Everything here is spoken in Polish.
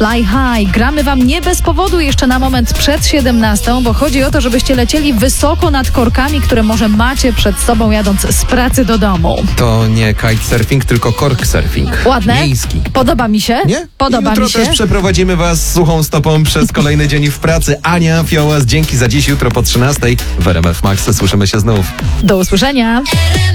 Fly High. Gramy wam nie bez powodu jeszcze na moment przed 17, bo chodzi o to, żebyście lecieli wysoko nad korkami, które może macie przed sobą jadąc z pracy do domu. To nie kitesurfing, tylko corksurfing. Ładne? Miejski. Podoba mi się. Nie? Podoba Jutro mi się. też przeprowadzimy was suchą stopą przez kolejny dzień w pracy. Ania Fiołas, dzięki za dziś, jutro po 13 w RMF Max. Słyszymy się znów. Do usłyszenia.